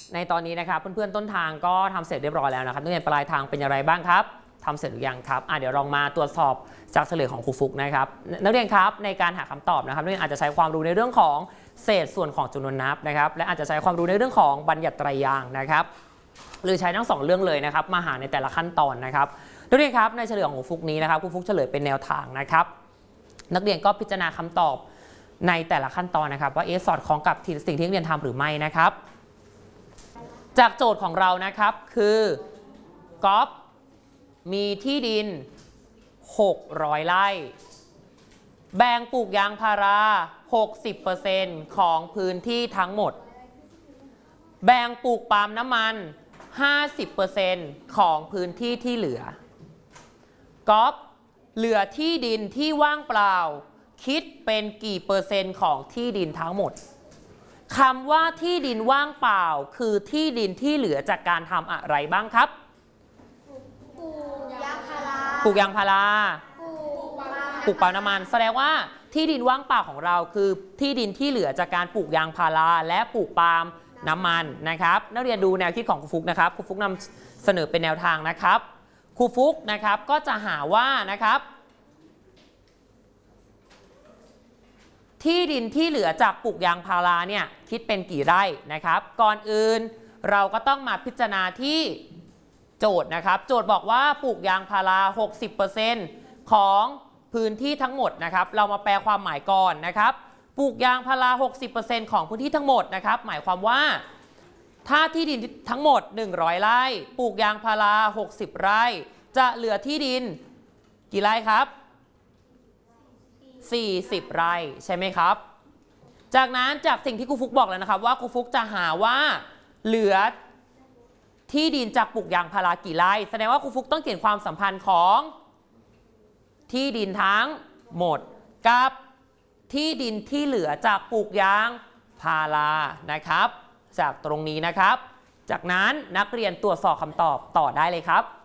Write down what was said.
ในตอนนี้นะครับเพื่อนๆต้นทางก็ทำเสร็จเรียบร้อยแล้วนะครับนักเรียนปลายทางเป็นอย่างไรบ้างครับทำเสร็จหรือยังครับเดี๋ยวลองมาตรวจสอบจากเฉลยของครูฟุกนะครับนักเรียนครับในการหาคำตอบนะครับนักเรียนอาจจะใช้ความรู้ในเรื่องของเศษส่วนของจำนวนนับนะครับและอาจจะใช้ความรู้ในเรื่องของบัญญัติไตรยางค์นะครับหรือใช้ทั้ง2เรื่องเลยนะครับมาหาในแต่ละขั้นตอนนะครับนักเรียนครับในเฉลยของครูฟุกนี้นะครับครูฟุกเฉลยเป็นแนวทางนะครับนักเรียนก็พิจารณาคำตอบในแต่ละขั้นตอนนะครับว่าสอดคล้องกับสิ่งที่นักเรียนทำหรือไม่นะครับจากโจทย์ของเรานะครับคือก๊อฟมีที่ดิน600 ไร่แบ่งปลูกยางพารา 60% ของพื้นที่ทั้งหมดแบ่งปลูกปาล์มน้ำมัน 50% ของพื้นที่ที่เหลือก๊อฟเหลือที่ดินที่ว่างเปล่าคิดเป็นกี่เปอร์เซ็นต์ของที่ดินทั้งหมดคำว่าที่ดินว่างเปล่าคือที่ดินที่เหลือจากการทำอะไรบ้างครับปลูกยางพาราปลูกปาล์มน้ำมันแสดงว่าที่ดินว่างเปล่าของเราคือที่ดินที่เหลือจากการปลูกยางพาราและปลูกปาล์มน้ำมันนะครับนักเรียนดูแนวคิดของครูฟุกนะครับครูฟุกนำเสนอเป็นแนวทางนะครับครูฟุกนะครับก็จะหาว่านะครับที่ดินที่เหลือจากปลูกยางพาราเนี่ยคิดเป็นกี่ไร่นะครับก่อนอื่นเราก็ต้องมาพิจารณาที่โจทย์นะครับโจทย์บอกว่าปลูกยางพารา 60% ของพื้นที่ทั้งหมดนะครับเรามาแปลความหมายก่อนนะครับปลูกยางพารา 60% ของพื้นที่ทั้งหมดนะครับหมายความว่าถ้าที่ดินทั้งหมด100 ไร่ปลูกยางพารา60 ไร่จะเหลือที่ดินกี่ไร่ครับ40 ไร่ใช่ไหมครับจากนั้นจากสิ่งที่ครูฟุกบอกแล้วนะครับว่าครูฟุกจะหาว่าเหลือที่ดินจากปลูกยางพารากี่ไร่แสดงว่าครูฟุกต้องเขียนความสัมพันธ์ของที่ดินทั้งหมดกับที่ดินที่เหลือจากปลูกยางพารานะครับจากตรงนี้นะครับจากนั้นนักเรียนตรวจสอบคำตอบต่อได้เลยครับ